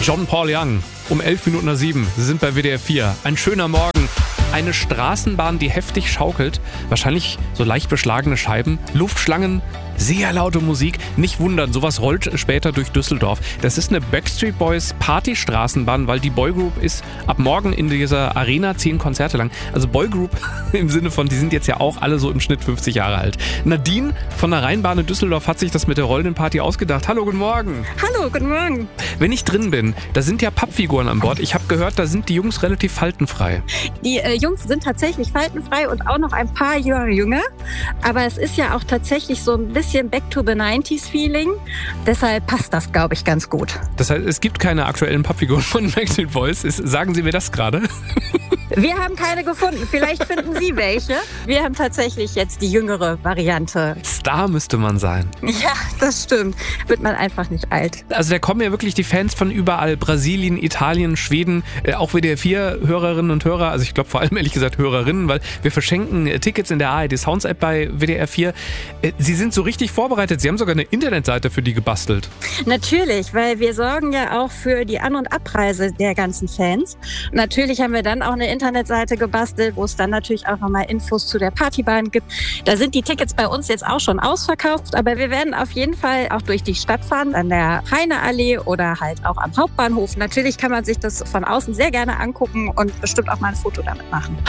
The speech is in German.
John Paul Young, um 7:11. Sie sind bei WDR 4. Ein schöner Morgen. Eine Straßenbahn, die heftig schaukelt. Wahrscheinlich so leicht beschlagene Scheiben, Luftschlangen, sehr laute Musik. Nicht wundern, sowas rollt später durch Düsseldorf. Das ist eine Backstreet Boys Partystraßenbahn, weil die Boygroup ist ab morgen in dieser Arena 10 Konzerte lang. Also Boygroup im Sinne von, die sind jetzt ja auch alle so im Schnitt 50 Jahre alt. Nadine von der Rheinbahn in Düsseldorf hat sich das mit der rollenden Party ausgedacht. Hallo, guten Morgen. Hallo, guten Morgen. Wenn ich drin bin, da sind ja Pappfiguren an Bord. Ich habe gehört, da sind die Jungs relativ faltenfrei. Die Jungs sind tatsächlich faltenfrei und auch noch ein paar Jahre jünger. Aber es ist ja auch tatsächlich so ein bisschen Back to the 90s Feeling. Deshalb passt das, glaube ich, ganz gut. Das heißt, es gibt keine aktuellen Pappfiguren von Backstreet Boys. Sagen Sie mir das gerade? Wir haben keine gefunden. Vielleicht finden Sie welche. Wir haben tatsächlich jetzt die jüngere Variante. Star müsste man sein. Ja, das stimmt. Wird man einfach nicht alt. Also da kommen ja wirklich die Fans von überall. Brasilien, Italien, Schweden, auch WDR 4 Hörerinnen und Hörer. Also ich glaube vor allem ehrlich gesagt Hörerinnen, weil wir verschenken Tickets in der ARD Sounds App bei WDR 4. Sie sind so richtig vorbereitet. Sie haben sogar eine Internetseite für die gebastelt. Natürlich, weil wir sorgen ja auch für die An- und Abreise der ganzen Fans. Natürlich haben wir dann auch eine Internetseite gebastelt, wo es dann natürlich auch nochmal Infos zu der Partybahn gibt. Da sind die Tickets bei uns jetzt auch schon ausverkauft, aber wir werden auf jeden Fall auch durch die Stadt fahren, an der Heineallee oder halt auch am Hauptbahnhof. Natürlich kann man sich das von außen sehr gerne angucken und bestimmt auch mal ein Foto damit machen.